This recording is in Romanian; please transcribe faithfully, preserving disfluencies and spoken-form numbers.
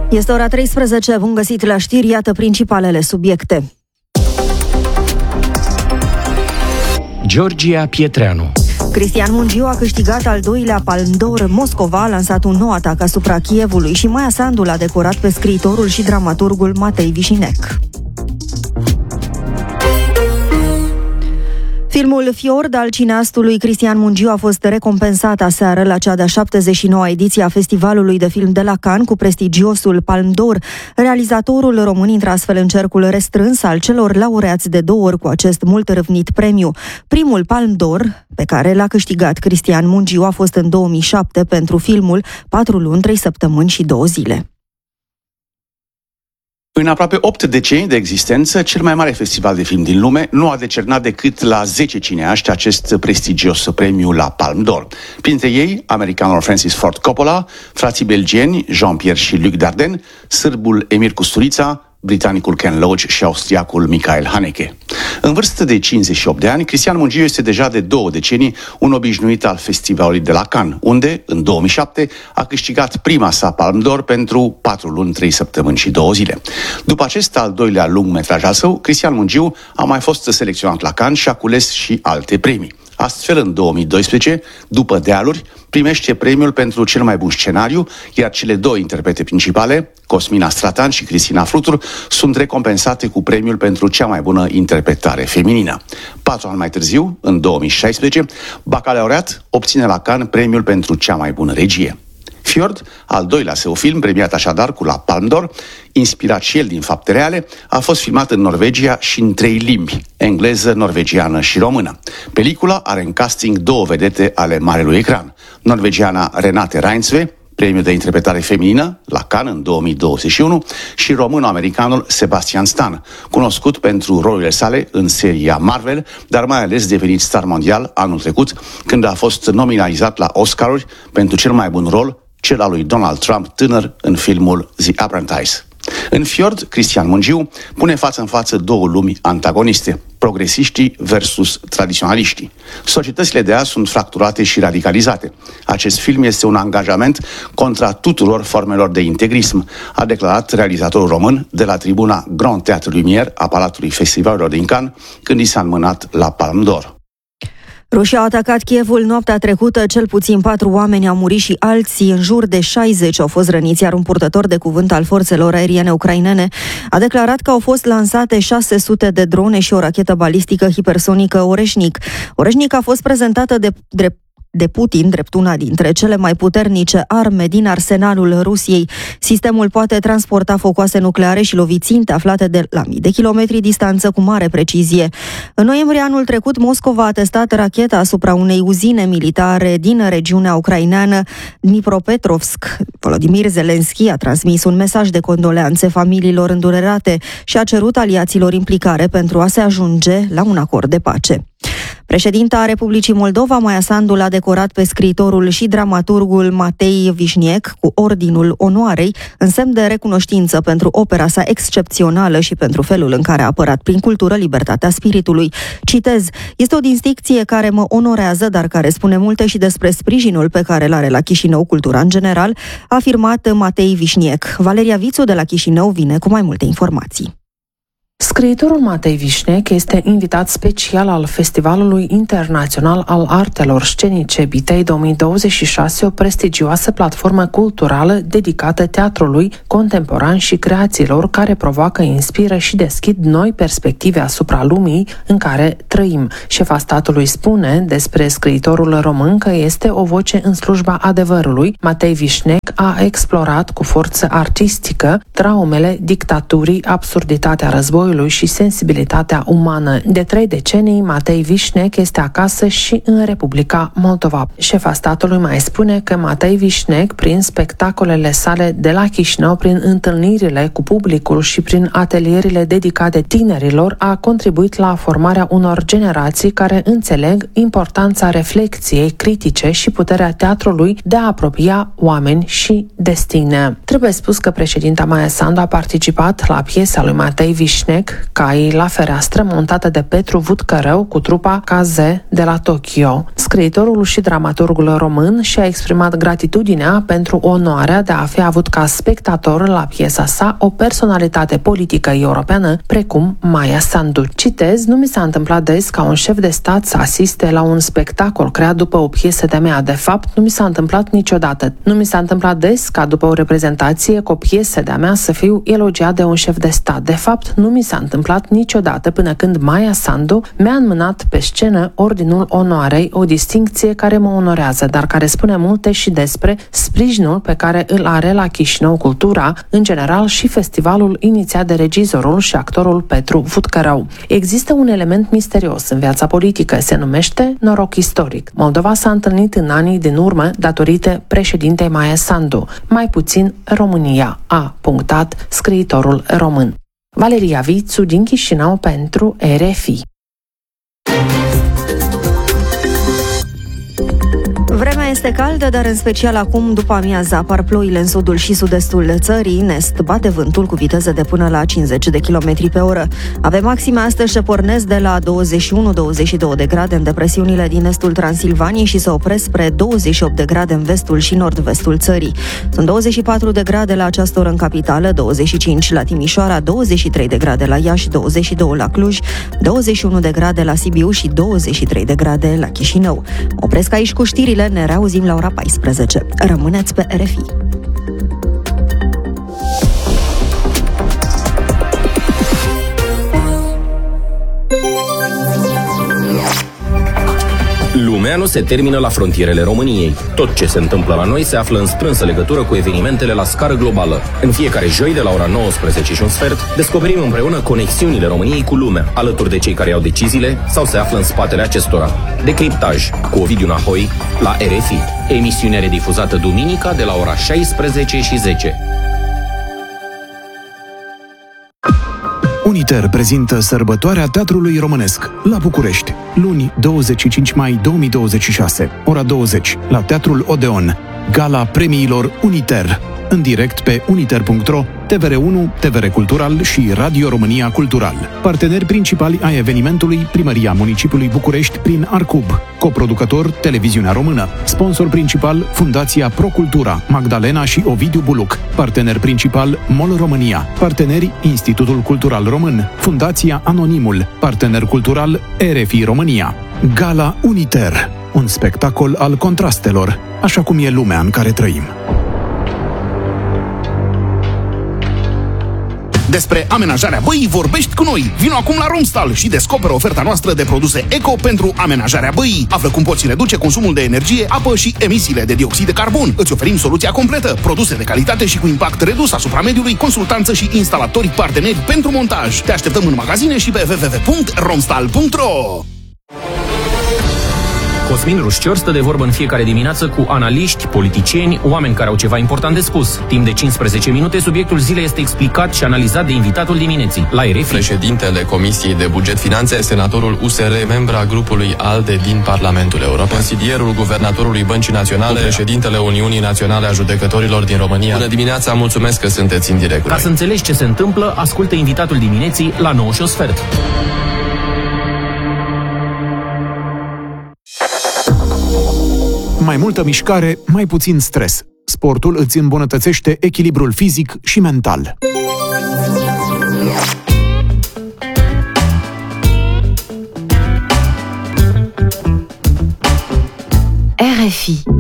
Este ora treisprezece, bun găsit la știri, iată principalele subiecte. Georgia Pietreanu. Cristian Mungiu a câștigat al doilea Palme d'Or. Moscova a lansat un nou atac asupra Kievului și Maia Sandu l-a decorat pe scriitorul și dramaturgul Matei Vișinec. Filmul Fjord al cineastului Cristian Mungiu a fost recompensat aseară la cea de-a șaptezeci și nouă ediție a Festivalului de Film de la Cannes cu prestigiosul Palme d'Or. Realizatorul român intră astfel în cercul restrâns al celor laureați de două ori cu acest mult râvnit premiu. Primul Palme d'Or pe care l-a câștigat Cristian Mungiu a fost în două mii șapte pentru filmul Patru luni, trei săptămâni și două zile. În aproape opt decenii de existență, cel mai mare festival de film din lume nu a decernat decât la zece cineaști acest prestigios premiu la Palme d'Or. Printre ei, americanul Francis Ford Coppola, frații belgieni Jean-Pierre și Luc Dardenne, sârbul Emir Kusturica, britanicul Ken Loach și austriacul Michael Haneke. În vârstă de cincizeci și opt de ani, Cristian Mungiu este deja de două decenii un obișnuit al Festivalului de la Cannes, unde, în două mii șapte, a câștigat prima sa Palme d'Or pentru Patru luni, trei săptămâni și două zile. După acest al doilea lungmetraj al său, Cristian Mungiu a mai fost selecționat la Cannes și a cules și alte premii. Astfel, în două mii doisprezece, după Dealuri, primește premiul pentru cel mai bun scenariu, iar cele două interprete principale, Cosmina Stratan și Cristina Frutur, sunt recompensate cu premiul pentru cea mai bună interpretare feminină. Patru ani mai târziu, în două mii șaisprezece, Bacalaureat obține la Cannes premiul pentru cea mai bună regie. Fjord, al doilea său film, premiat așadar cu la Palme d'Or, inspirat și el din fapte reale, a fost filmat în Norvegia și în trei limbi, engleză, norvegiană și română. Pelicula are în casting două vedete ale marelui ecran, norvegiana Renate Reinsve, premiul de interpretare feminină la Cannes în două mii douăzeci și unu, și româno-americanul Sebastian Stan, cunoscut pentru rolurile sale în seria Marvel, dar mai ales devenit star mondial anul trecut, când a fost nominalizat la Oscaruri pentru cel mai bun rol, cel al lui Donald Trump tânăr în filmul The Apprentice. În Fjord, Cristian Mungiu pune față în față două lumi antagoniste, progresiștii versus tradiționaliștii. Societățile de azi sunt fracturate și radicalizate. Acest film este un angajament contra tuturor formelor de integrism, a declarat realizatorul român de la tribuna Grand Théâtre Lumière a Palatului Festivalelor din Cannes, când i s-a înmânat la Palme d'Or. Rusia a atacat Kievul noaptea trecută, cel puțin patru oameni au murit și alții în jur de șaizeci au fost răniți, iar un purtător de cuvânt al forțelor aeriene ucrainene a declarat că au fost lansate șase sute de drone și o rachetă balistică hipersonică Oreșnic. Oreșnic a fost prezentată de drept de Putin, drept una dintre cele mai puternice arme din arsenalul Rusiei. Sistemul poate transporta focoase nucleare și lovi ținte aflate de la mii de kilometri distanță cu mare precizie. În noiembrie anul trecut, Moscova a testat racheta asupra unei uzine militare din regiunea ucraineană Dnipropetrovsk. Volodymyr Zelensky a transmis un mesaj de condoleanțe familiilor îndurerate și a cerut aliaților implicare pentru a se ajunge la un acord de pace. Președinta Republicii Moldova, Maia Sandu, l-a decorat pe scriitorul și dramaturgul Matei Vișinec cu Ordinul Onoarei, în semn de recunoștință pentru opera sa excepțională și pentru felul în care a apărat prin cultură libertatea spiritului. Citez: "Este o distincție care mă onorează, dar care spune multe și despre sprijinul pe care îl are la Chișinău cultura în general", a afirmat Matei Vișinec. Valeria Vițu de la Chișinău vine cu mai multe informații. Scriitorul Matei Vișinec este invitat special al Festivalului Internațional al Artelor Scenice Bitej două mii douăzeci și șase, o prestigioasă platformă culturală dedicată teatrului contemporan și creațiilor care provoacă, inspiră și deschid noi perspective asupra lumii în care trăim. Șefa statului spune despre scriitorul român că este o voce în slujba adevărului. Matei Vișinec a explorat cu forță artistică traumele dictaturii, absurditatea războiului și sensibilitatea umană. De trei decenii, Matei Vișinec este acasă și în Republica Moldova. Șefa statului mai spune că Matei Vișinec, prin spectacolele sale de la Chișinău, prin întâlnirile cu publicul și prin atelierile dedicate tinerilor, a contribuit la formarea unor generații care înțeleg importanța reflexiei critice și puterea teatrului de a apropia oameni și destine. Trebuie spus că președinta Maia Sandu a participat la piesa lui Matei Vișinec Vișnec, cai la fereastră montată de Petru Vutcărău cu trupa K Z de la Tokyo. Scriitorul și dramaturgul român și-a exprimat gratitudinea pentru onoarea de a fi avut ca spectator la piesa sa o personalitate politică europeană precum Maia Sandu. Citez, nu mi s-a întâmplat des ca un șef de stat să asiste la un spectacol creat după o piesă de mea. De fapt, nu mi s-a întâmplat niciodată. Nu mi s-a întâmplat des ca după o reprezentație cu o piesă de-a mea să fiu elogiat de un șef de stat. De fapt, nu mi s-a întâmplat niciodată până când Maia Sandu mi-a înmânat pe scenă Ordinul Onoarei, o distincție care mă onorează, dar care spune multe și despre sprijinul pe care îl are la Chișinău Cultura, în general și festivalul inițiat de regizorul și actorul Petru Vutcărău. Există un element misterios în viața politică, se numește noroc istoric. Moldova s-a întâlnit în anii din urmă datorită președintei Maia Sandu, mai puțin România, a punctat scriitorul român. Valeria Vițu din Chișinău pentru R F I. Vremea este caldă, dar în special acum, după amiază, apar ploile în sudul și sud-estul țării. În est bate vântul cu viteză de până la cincizeci de kilometri pe oră. Avem maxime astăzi ce pornesc de la douăzeci și unu douăzeci și doi de grade în depresiunile din estul Transilvaniei și se opresc spre douăzeci și opt de grade în vestul și nord-vestul țării. Sunt douăzeci și patru de grade la această oră în capitală, douăzeci și cinci la Timișoara, douăzeci și trei de grade la Iași, douăzeci și doi la Cluj, douăzeci și unu de grade la Sibiu și douăzeci și trei de grade la Chișinău. Opresc aici cu știrile. Ne reauzim la ora paisprezece. Rămâneți pe R F I. Lumea nu se termină la frontierele României. Tot ce se întâmplă la noi se află în strânsă legătură cu evenimentele la scară globală. În fiecare joi, de la ora nouăsprezece și un sfert, descoperim împreună conexiunile României cu lumea, alături de cei care iau deciziile sau se află în spatele acestora. Decriptaj cu Ovidiu Nahoi la R F I. Emisiunea redifuzată duminica de la ora șaisprezece și zece. Uniter prezintă sărbătoarea Teatrului Românesc la București, luni douăzeci și cinci mai două mii douăzeci și șase, ora douăzeci, la Teatrul Odeon, gala premiilor Uniter, în direct pe uniter punct ro, T V R unu, T V R Cultural și Radio România Cultural. Parteneri principali ai evenimentului, Primăria Municipiului București prin Arcub, coproducător Televiziunea Română, sponsor principal Fundația Procultura, Magdalena și Ovidiu Buluc, partener principal MOL România, parteneri Institutul Cultural Român, Fundația Anonimul, partener cultural R F I România. Gala Uniter, un spectacol al contrastelor, așa cum e lumea în care trăim. Despre amenajarea băii vorbești cu noi. Vino acum la Romstal și descoperă oferta noastră de produse eco pentru amenajarea băii. Află cum poți reduce consumul de energie, apă și emisiile de dioxid de carbon. Îți oferim soluția completă, produse de calitate și cu impact redus asupra mediului, consultanță și instalatori parteneri pentru montaj. Te așteptăm în magazine și pe w w w punct romstal punct ro. Cosmin Rușcior stă de vorbă în fiecare dimineață cu analiști, politicieni, oameni care au ceva important de spus. Timp de cincisprezece minute, subiectul zilei este explicat și analizat de invitatul dimineții. La R F I. Președintele Comisiei de Buget Finanțe, senatorul U S R, membra grupului ALDE din Parlamentul European, consilierul guvernatorului Băncii Naționale, președintele Uniunii Naționale a Judecătorilor din România. Bună dimineața, mulțumesc că sunteți în direct. Ca să înțelegi ce se întâmplă, ascultă invitatul dimineții la nouă și un sfert. Mai multă mișcare, mai puțin stres. Sportul îți îmbunătățește echilibrul fizic și mental. R F I.